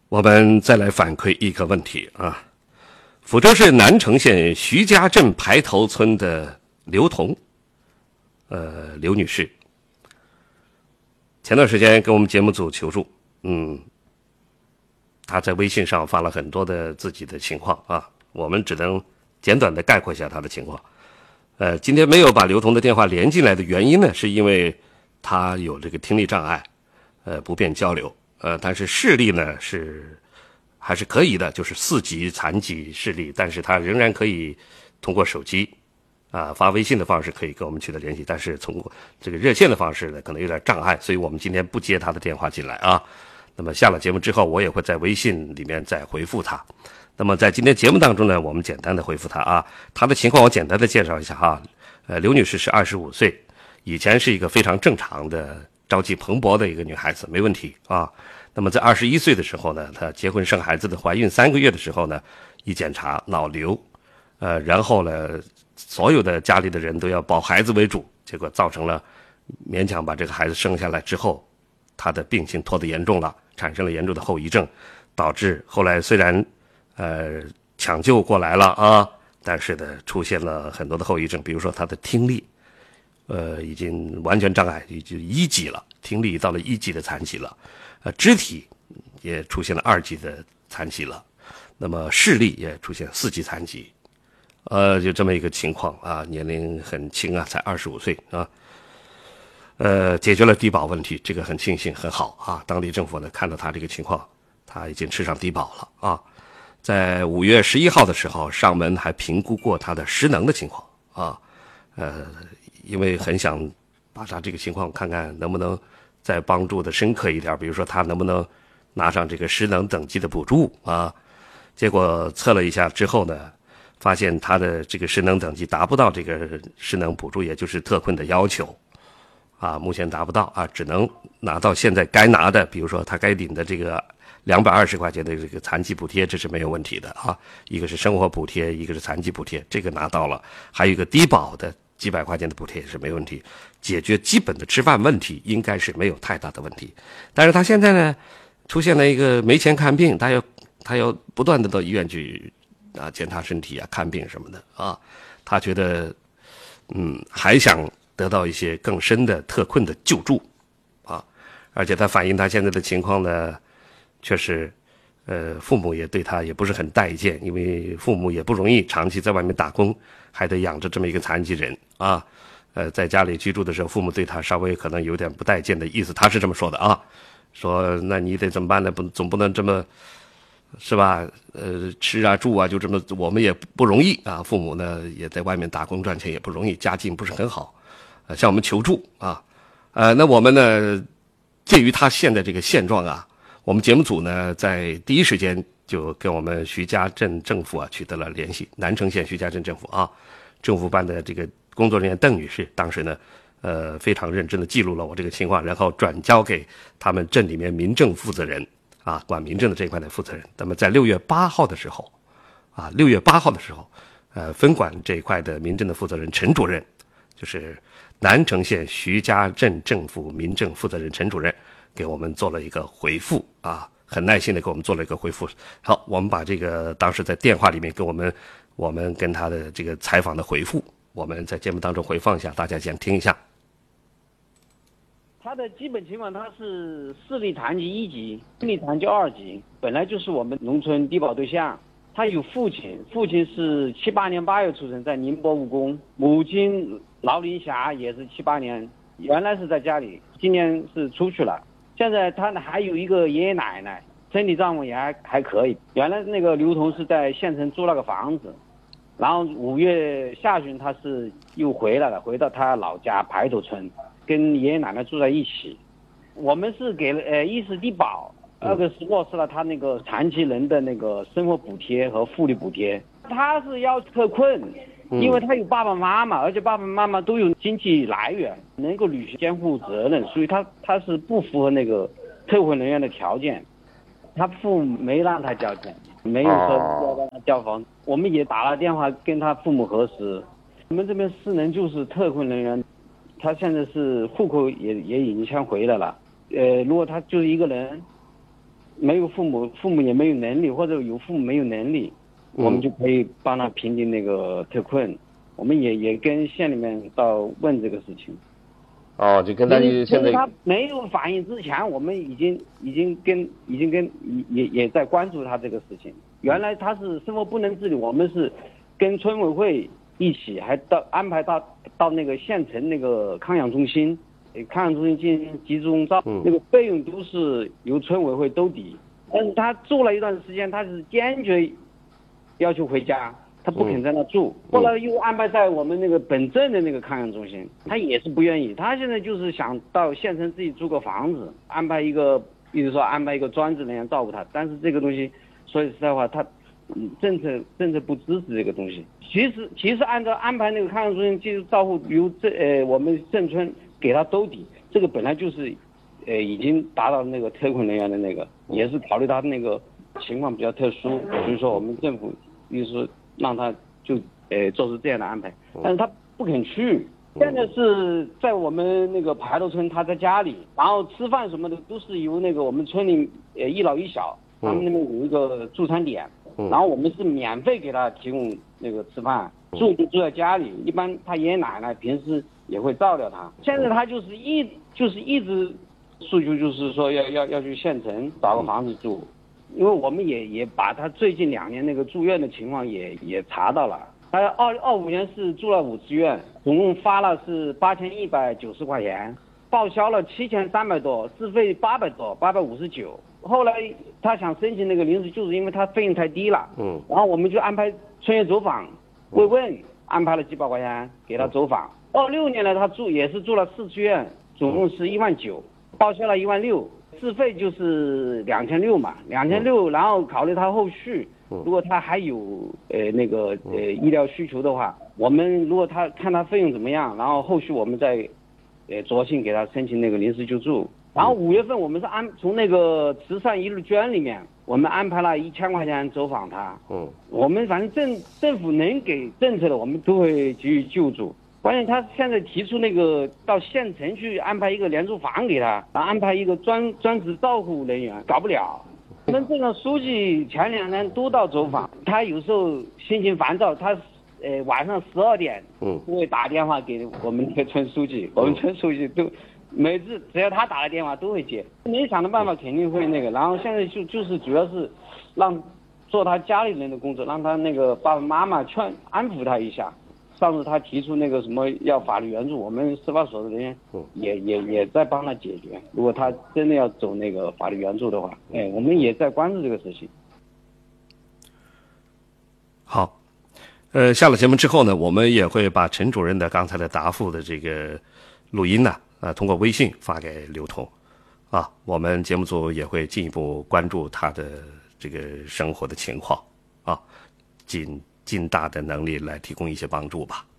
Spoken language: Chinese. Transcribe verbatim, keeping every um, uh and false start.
我们再来反馈一个问题啊，福州市南城县徐家镇排头村的刘彤，呃，刘女士，前段时间跟我们节目组求助，嗯，她在微信上发了很多的自己的情况啊，我们只能简短的概括一下她的情况。呃，今天没有把刘彤的电话连进来的原因呢，是因为她有这个听力障碍，呃，不便交流。呃，但是视力呢是还是可以的，就是四级残疾视力，但是他仍然可以通过手机啊发微信的方式可以跟我们取得联系，但是通过这个热线的方式呢可能有点障碍，所以我们今天不接他的电话进来啊。那么下了节目之后，我也会在微信里面再回复他。那么在今天节目当中呢，我们简单的回复他啊，他的情况我简单的介绍一下哈。呃，刘女士是二十五岁，以前是一个非常正常的朝气蓬勃的一个女孩子，没问题啊。那么在二十一岁的时候呢，她结婚生孩子的怀孕三个月的时候呢，一检查脑瘤，呃，然后呢，所有的家里的人都要保孩子为主，结果造成了勉强把这个孩子生下来之后，她的病情拖得严重了，产生了严重的后遗症，导致后来虽然呃抢救过来了啊，但是呢出现了很多的后遗症，比如说她的听力。呃，已经完全障碍，已经一级了，听力到了一级的残疾了，呃，肢体也出现了二级的残疾了，那么视力也出现四级残疾，呃，就这么一个情况啊，年龄很轻啊，才二十五岁啊，呃，解决了低保问题，这个很庆幸，很好啊。当地政府呢看到他这个情况，他已经吃上低保了啊，在五月十一号的时候上门还评估过他的失能的情况啊，呃。因为很想把他这个情况看看能不能再帮助的深刻一点，比如说他能不能拿上这个失能等级的补助啊？结果测了一下之后呢，发现他的这个失能等级达不到这个失能补助，也就是特困的要求啊，目前达不到啊，只能拿到现在该拿的，比如说他该领的这个两百二十块钱的这个残疾补贴，这是没有问题的啊。一个是生活补贴，一个是残疾补贴，这个拿到了，还有一个低保的。几百块钱的补贴也是没问题，解决基本的吃饭问题应该是没有太大的问题。但是他现在呢，出现了一个没钱看病，他要他要不断的到医院去啊检查身体啊、看病什么的啊。他觉得嗯还想得到一些更深的特困的救助啊，而且他反映他现在的情况呢，确实呃父母也对他也不是很待见，因为父母也不容易，长期在外面打工。还得养着这么一个残疾人啊，呃，在家里居住的时候，父母对他稍微可能有点不待见的意思，他是这么说的啊，说那你得怎么办呢？不，总不能这么，是吧？呃，吃啊住啊就这么，我们也不容易啊，父母呢也在外面打工赚钱也不容易，家境不是很好，呃，向我们求助啊，呃，那我们呢，鉴于他现在这个现状啊，我们节目组呢在第一时间就跟我们徐家镇政府啊取得了联系，南城县徐家镇政府啊。政府办的这个工作人员邓女士，当时呢，呃，非常认真的记录了我这个情况，然后转交给他们镇里面民政负责人，啊，管民政的这一块的负责人。那么在六月八号的时候，啊，六月八号的时候，呃，分管这一块的民政的负责人陈主任，就是南城县徐家镇政府民政负责人陈主任，给我们做了一个回复啊，很耐心的给我们做了一个回复。好，我们把这个当时在电话里面跟我们。我们跟他的这个采访的回复，我们在节目当中回放一下，大家先听一下。 他的基本情况，他是视力残疾一级，听力残疾二级，本来就是我们农村低保对象。他有父亲，父亲是七八年八月出生，在宁波务工；母亲劳林霞也是七八年，原来是在家里，今年是出去了。现在他还有一个爷爷奶奶，身体状况也还还可以。原来那个刘同是在县城租了个房子。然后五月下旬他是又回来了，回到他老家排头村，跟爷爷奶奶住在一起。我们是给了呃一是低保，二个是落实了他那个残疾人的那个生活补贴和福利补贴。他是要特困，因为他有爸爸妈妈，而且爸爸妈妈都有经济来源，能够履行监护责任，所以他他是不符合那个特困人员的条件。他父母没让他交钱，没有说要让他交房。我们也打了电话跟他父母核实，我们这边失能就是特困人员，他现在是户口也也已经迁回来了。呃，如果他就是一个人， 没有父母，父母也没有能力，或者有父母没有能力，我们就可以帮他评定那个特困。我们也也跟县里面到问这个事情。 哦，就跟他现在他没有反应之前，我们已经已经跟已经跟也也在关注他这个事情。原来他是生活不能自理，我们是跟村委会一起，还到安排到到那个县城那个康养中心，康养中心进行集中照，那个费用都是由村委会兜底。但是他住了一段时间，他是坚决要求回家。他不肯在那住，后来又安排在我们那个本镇的那个康养中心，他也是不愿意。他现在就是想到县城自己租个房子，安排一个，比如说安排一个专职人员照顾他。但是这个东西，说句实在话，他嗯政策政策不支持这个东西。其实其实按照安排那个康养中心继续照顾，由这呃我们镇村给他兜底，这个本来就是，呃已经达到那个特困人员的那个，也是考虑他那个情况比较特殊，所以说我们政府比如说。让他就呃做出这样的安排，但是他不肯去。现在是在我们那个排头村，他在家里，然后吃饭什么的都是由那个我们村里呃一老一小，他们那边有一个助餐点，然后我们是免费给他提供那个吃饭，住就住在家里。一般他爷爷奶奶平时也会照料他。现在他就是一就是一直诉求就是说要要要去县城找个房子住。因为我们也也把他最近两年那个住院的情况也也查到了，他二二五年是住了五次院，总共发了是八千一百九十块钱，报销了七千三百多，自费八百多，八百五十九。后来他想申请那个临时救助，因为他费用太低了，嗯，然后我们就安排村业走访慰问，安排了几百块钱给他走访。二六年呢，他住也是住了四次院，总共是一万九，报销了一万六。自费就是两千六嘛，两千六，然后考虑他后续，如果他还有呃那个呃医疗需求的话，我们如果他看他费用怎么样，然后后续我们再呃酌情给他申请那个临时救助。然后五月份我们是安从那个慈善一路捐里面，我们安排了一千块钱走访他。嗯，我们反正政政府能给政策的，我们都会给予救助。关键他现在提出那个到县城去安排一个廉租房给他，然后安排一个专专职照顾人员，搞不了。我们镇上书记前两天都到走访，他有时候心情烦躁，他呃晚上十二点嗯会打电话给我们那个村书记，我们村书记都每次只要他打了电话都会接。你想的办法肯定会那个，然后现在就就是主要是让做他家里人的工作，让他那个爸爸妈妈劝安抚他一下。上次他提出那个什么要法律援助，我们司法所的人员也也也在帮他解决。如果他真的要走那个法律援助的话，哎，我们也在关注这个事情。 好，呃，下了节目之后呢，我们也会把陈主任的刚才的答复的这个录音呢，呃，通过微信发给刘同，啊，我们节目组也会进一步关注他的这个生活的情况，啊，尽尽大的能力来提供一些帮助吧。